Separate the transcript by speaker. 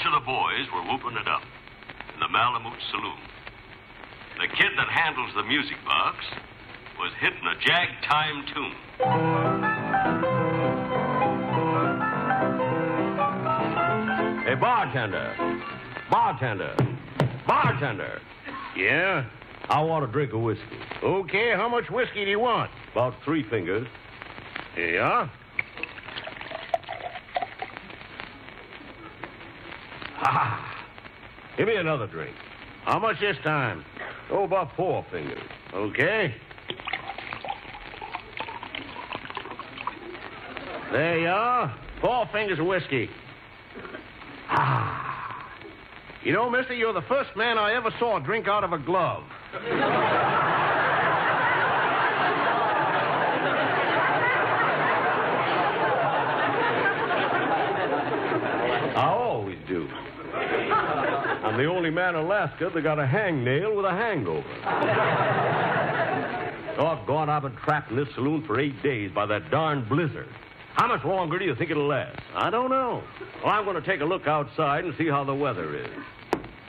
Speaker 1: of the boys were whooping it up in the Malamute Saloon. The kid that handles the music box was hitting a jag-time tune.
Speaker 2: Hey, bartender. Bartender. Bartender.
Speaker 3: Yeah?
Speaker 2: I want a drink of whiskey.
Speaker 3: Okay, how much whiskey do you want?
Speaker 2: About 3 fingers.
Speaker 3: Here you are.
Speaker 2: Ah. Give me another drink.
Speaker 3: How much this time?
Speaker 2: Oh, about 4 fingers.
Speaker 3: Okay. There you are. 4 fingers of whiskey.
Speaker 2: Ah.
Speaker 3: You know, mister, you're the first man I ever saw drink out of a glove.
Speaker 2: I always do. I'm the only man in Alaska that got a hangnail with a hangover. Doggone, I've been trapped in this saloon for 8 days by that darn blizzard. How much longer do you think it'll last?
Speaker 3: I don't know.
Speaker 2: Well, I'm going to take a look outside and see how the weather is.